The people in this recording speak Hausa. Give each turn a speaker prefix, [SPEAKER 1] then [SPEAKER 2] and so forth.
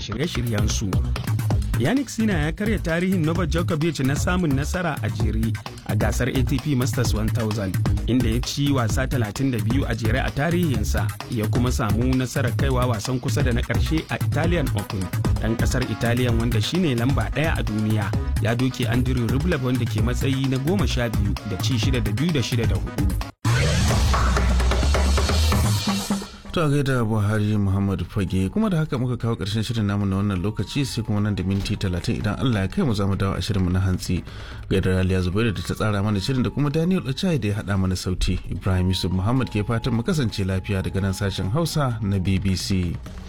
[SPEAKER 1] shirye-shiryensu. Yannick Sinner ya karya tarihin Novak Djokovic na samun nasara a jere a gasar ATP Masters 1000 inda ya ci wasa 32 a jere a tarihinsa ya kuma samu nasarar kaiwa wasan kusa da na ƙarshe a Italian Open. Ɗan ƙasar Italian wanda shine lamba 1 a duniya ya doke Andrew Rublev wanda ke matsayi na 12 da ci 6 da 2 da 6 da 4.
[SPEAKER 2] To a gaida Buhari Muhammad Fage, kuma da haka muka kawo ƙarshen shirin namu na wannan lokaci, sai kuma nan da minti 30 idan Allah ya kai mu za mu dawo a shirinmu na hantsi. Gaida Raliya Zubairu da ta tsara mana shirin da kuma Daniel Ochai da ya haɗa mana sauti. Ibrahim Yusuf Muhammad ke fatan mu kasance lafiya daga nan sashen Hausa na BBC.